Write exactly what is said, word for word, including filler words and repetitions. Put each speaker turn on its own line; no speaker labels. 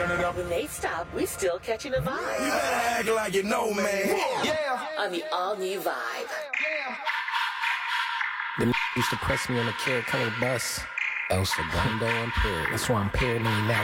When they stop, we still catching a vibe.
You better act like you know, man.
Yeah. On the all-new Vibe.
The used to press me on the Carrot Colored bus. El Segundo impaired. That's why I'm paranoid now.